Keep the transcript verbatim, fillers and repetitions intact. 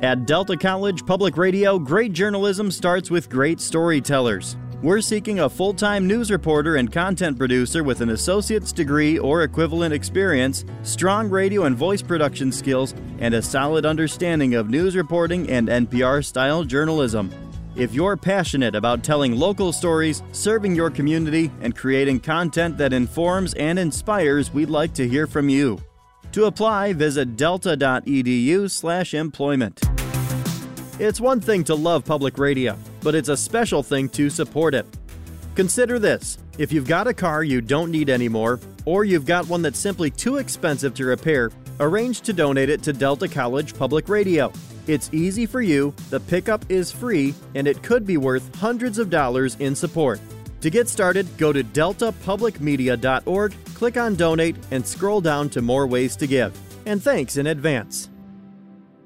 At Delta College Public Radio, great journalism starts with great storytellers. We're seeking a full-time news reporter and content producer with an associate's degree or equivalent experience, strong radio and voice production skills, and a solid understanding of news reporting and N P R-style journalism. If you're passionate about telling local stories, serving your community, and creating content that informs and inspires, we'd like to hear from you. To apply, visit delta.edu slash employment. It's one thing to love public radio, but it's a special thing to support it. Consider this: if you've got a car you don't need anymore, or you've got one that's simply too expensive to repair, arrange to donate it to Delta College Public Radio. It's easy for you, the pickup is free, and it could be worth hundreds of dollars in support. To get started, go to delta public media dot org, click on Donate, and scroll down to more ways to give. And thanks in advance.